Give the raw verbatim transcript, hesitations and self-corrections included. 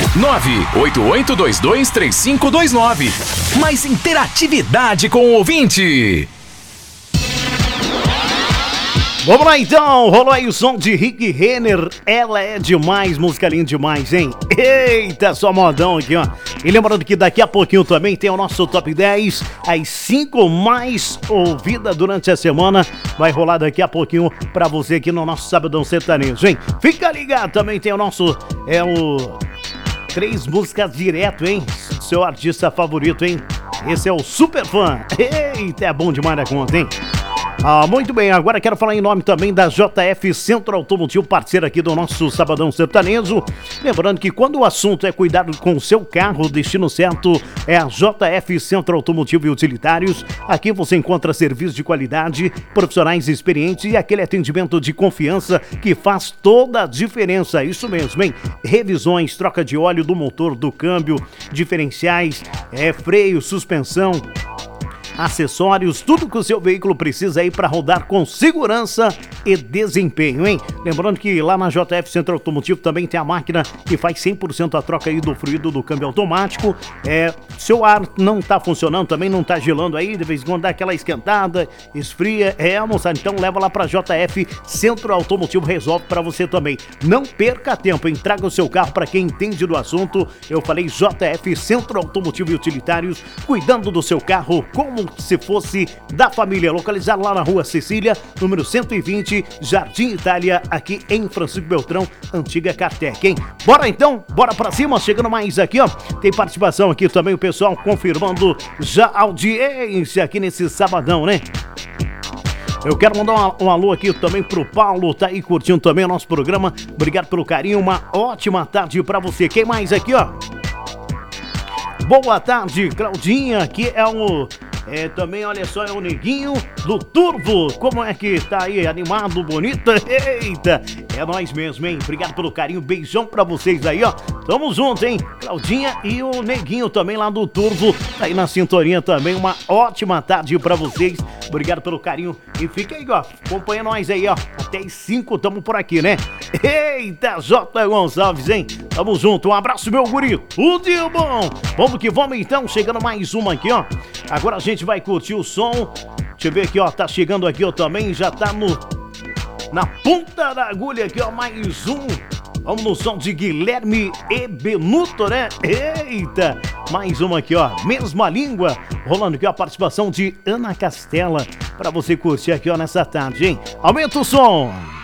nove oito oito dois dois três cinco dois nove. Mais interatividade com o ouvinte. Vamos lá então, rolou aí o som de Rick Renner, ela é demais, música linda demais, hein? Eita, só modão aqui, ó. E lembrando que daqui a pouquinho também tem o nosso Top dez, as cinco mais ouvidas durante a semana, vai rolar daqui a pouquinho pra você aqui no nosso Sabadão Sertanejo, hein? Fica ligado, também tem o nosso, é o três músicas direto, hein? Seu artista favorito, hein? Esse é o Super Fã, eita, é bom demais da conta, hein? Ah, muito bem, agora quero falar em nome também da J F Centro Automotivo, parceiro aqui do nosso Sabadão Sertanejo. Lembrando que quando o assunto é cuidar com o seu carro, o destino certo é a J F Centro Automotivo e Utilitários. Aqui você encontra serviços de qualidade, profissionais experientes e aquele atendimento de confiança que faz toda a diferença. Isso mesmo, hein? Revisões, troca de óleo do motor, do câmbio, diferenciais, é, freio, suspensão, acessórios, tudo que o seu veículo precisa aí para rodar com segurança e desempenho, hein? Lembrando que lá na J F Centro Automotivo também tem a máquina que faz cem por cento a troca aí do fluido do câmbio automático. É, seu ar não tá funcionando, também não tá gelando aí, de vez em quando dá aquela esquentada, esfria, é, moçada, então leva lá pra J F Centro Automotivo, resolve para você também. Não perca tempo, hein? Traga o seu carro para quem entende do assunto. Eu falei J F Centro Automotivo e Utilitários, cuidando do seu carro como se fosse da família, localizado lá na Rua Cecília, número cento e vinte, Jardim Itália, aqui em Francisco Beltrão, antiga Cartec, hein? Bora então, bora pra cima, chegando mais aqui, ó, tem participação aqui também, o pessoal confirmando já a audiência aqui nesse sabadão, né? Eu quero mandar um, um alô aqui também pro Paulo, tá aí curtindo também o nosso programa, obrigado pelo carinho, uma ótima tarde pra você. Quem mais aqui, ó? Boa tarde, Claudinha, aqui é o... É, também, olha só, é o Neguinho do Turvo. Como é que tá aí? Animado, bonito? Eita, é nóis mesmo, hein? Obrigado pelo carinho, beijão pra vocês aí, ó. Tamo junto, hein? Claudinha e o Neguinho também lá do Turvo. Tá aí na sintonia também. Uma ótima tarde pra vocês. Obrigado pelo carinho. E fica aí, ó. Acompanha nós aí, ó. Até as cinco tamo por aqui, né? Eita, J. Gonçalves, hein? Tamo junto. Um abraço, meu guri. Tudo de bom. Vamos que vamos, então. Chegando mais uma aqui, ó. Agora a gente vai curtir o som. Deixa eu ver aqui, ó. Tá chegando aqui, ó, também. Já tá no... na ponta da agulha aqui, ó. Mais um. Vamos no som de Guilherme e Benuto, né? Eita! Mais uma aqui, ó. Mesma língua. Rolando aqui, ó, a participação de Ana Castela. Pra você curtir aqui, ó, nessa tarde, hein? Aumenta o som.